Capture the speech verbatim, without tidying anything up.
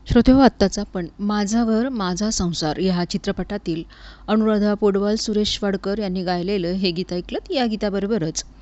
श्रोतेहो, आत्ताच आपण माझा घर माझा संसार ह्या चित्रपटातील अनुराधा पौडवाल, सुरेश वाडकर यांनी गायलेलं हे गीत ऐकलत. या गीताबरोबरच